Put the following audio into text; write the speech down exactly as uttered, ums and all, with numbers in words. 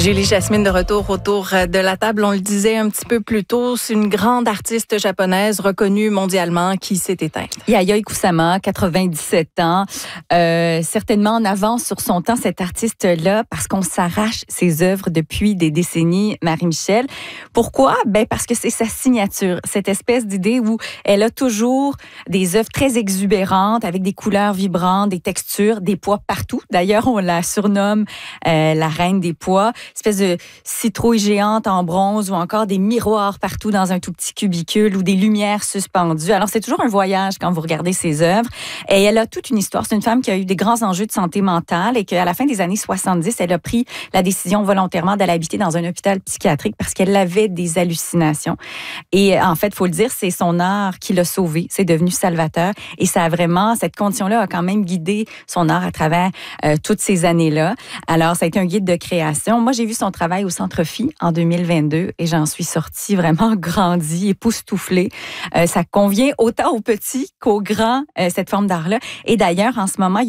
Julie Jasmine de retour autour de la table. On le disait un petit peu plus tôt, c'est une grande artiste japonaise reconnue mondialement qui s'est éteinte. Yayoi Kusama, quatre-vingt-dix-sept ans, euh, certainement en avance sur son temps, cette artiste-là, parce qu'on s'arrache ses œuvres depuis des décennies, Marie-Michel. Pourquoi? Ben parce que c'est sa signature, cette espèce d'idée où elle a toujours des œuvres très exubérantes, avec des couleurs vibrantes, des textures, des pois partout. D'ailleurs, on la surnomme euh, la reine des pois. Espèce de citrouille géante en bronze ou encore des miroirs partout dans un tout petit cubicule ou des lumières suspendues. Alors, c'est toujours un voyage quand vous regardez ses œuvres. Et elle a toute une histoire. C'est une femme qui a eu des grands enjeux de santé mentale et qu'à la fin des années soixante-dix, elle a pris la décision volontairement d'aller habiter dans un hôpital psychiatrique parce qu'elle avait des hallucinations. Et en fait, il faut le dire, c'est son art qui l'a sauvée. C'est devenu salvateur. Et ça a vraiment, cette condition-là a quand même guidé son art à travers euh, toutes ces années-là. Alors, ça a été un guide de création. Moi, j'ai vu son travail au Centre Phi en deux mille vingt-deux et j'en suis sortie vraiment grandie, époustouflée. Euh, ça convient autant aux petits qu'aux grands, euh, cette forme d'art-là. Et d'ailleurs, en ce moment,